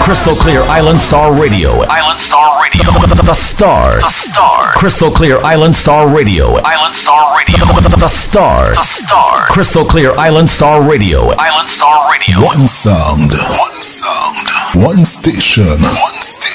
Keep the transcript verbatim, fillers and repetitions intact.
Crystal Clear Island Star Radio. Island Star Radio. The, the, the Star. The Star. Crystal Clear Island Star Radio. Island Star Radio. The, the, the Star. The Star. Crystal Clear Island Star Radio. Island Star Radio. One sound. One sound. One station. One station.